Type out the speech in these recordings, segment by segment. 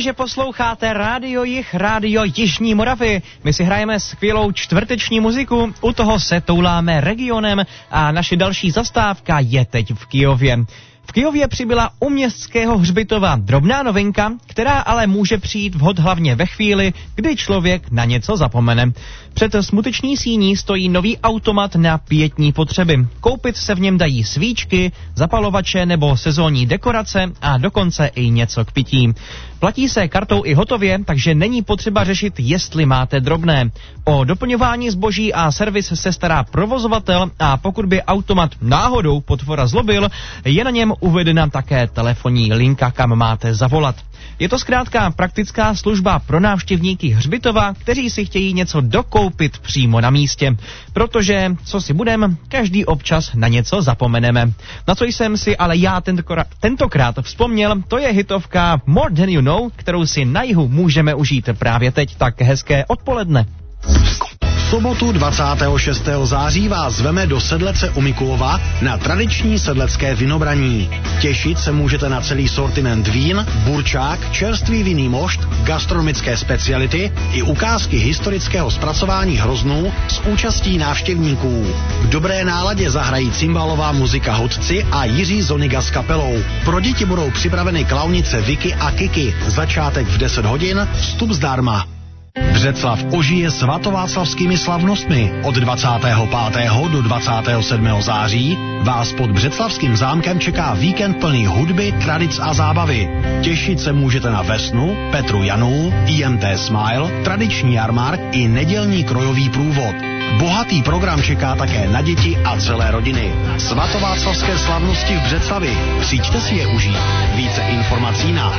Výborně, že posloucháte Rádio Jih, Rádio Jižní Moravy. My si hrajeme skvělou čtvrteční muziku, u toho se touláme regionem a naše další zastávka je teď v Kyjově. V Kyjově přibyla u městského hřbitova drobná novinka, která ale může přijít vhod hlavně ve chvíli, kdy člověk na něco zapomene. Před smuteční síní stojí nový automat na pietní potřeby. Koupit se v něm dají svíčky, zapalovače nebo sezónní dekorace a dokonce i něco k pití. Platí se kartou i hotově, takže není potřeba řešit, jestli máte drobné. O doplňování zboží a servis se stará provozovatel a pokud by automat náhodou potvora zlobil, je na něm uvedena také telefonní linka, kam máte zavolat. Je to zkrátka praktická služba pro návštěvníky hřbitova, kteří si chtějí něco dokoupit přímo na místě. Protože, co si budem, každý občas na něco zapomeneme. Na co jsem si ale já tentokrát vzpomněl, to je hitovka More Than You Know, kterou si na jihu můžeme užít právě teď. Tak hezké odpoledne. V sobotu 26. září vás zveme do Sedlece u Mikulova na tradiční sedlecké vinobraní. Těšit se můžete na celý sortiment vín, burčák, čerstvý vinný mošt, gastronomické speciality i ukázky historického zpracování hroznů s účastí návštěvníků. V dobré náladě zahrají cymbalová muzika Hodci a Jiří Zoniga s kapelou. Pro děti budou připraveny klaunice Vicky a Kiki. Začátek v 10 hodin, vstup zdarma. Břeclav ožije svatováclavskými slavnostmi. Od 25. do 27. září vás pod Břeclavským zámkem čeká víkend plný hudby, tradic a zábavy. Těšit se můžete na Vesnu, Petru Janů, IMT Smile, tradiční jarmark i nedělní krojový průvod. Bohatý program čeká také na děti a celé rodiny. Svatováclavské slavnosti v Břeclavi. Přijďte si je užít. Více informací na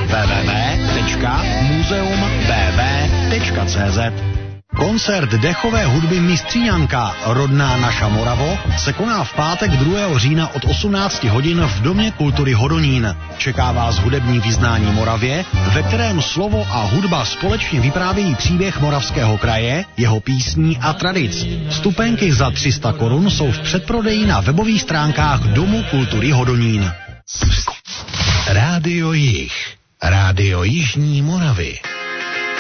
www.muzeumbb.cz. Koncert dechové hudby Mistříňanka, rodná naša Moravo, se koná v pátek 2. října od 18 hodin v Domě kultury Hodonín. Čeká vás hudební vyznání Moravě, ve kterém slovo a hudba společně vyprávějí příběh Moravského kraje, jeho písní a tradic. Vstupenky za 300 korun jsou v předprodeji na webových stránkách Domu kultury Hodonín. Rádio Jih, Rádio Jižní Moravy.